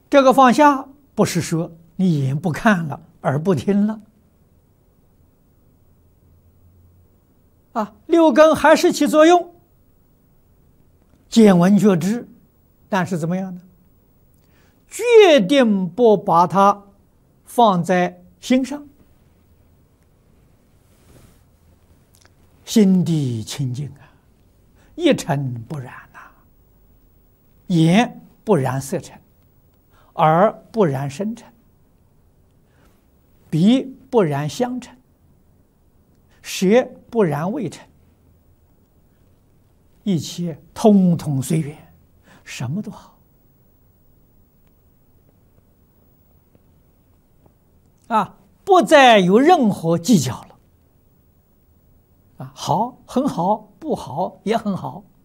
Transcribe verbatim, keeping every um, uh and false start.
这个放下不是说你眼不看了，耳不听了，啊，六根还是起作用，见闻觉知，但是怎么样呢？决定不把它放在心上，心地清净啊，一尘不染呐、啊，眼不染色尘，耳不染声尘，鼻不染香尘，舌不染味尘，一切通通随缘，什么都好啊，不再有任何计较了啊，好很好，不好也很好。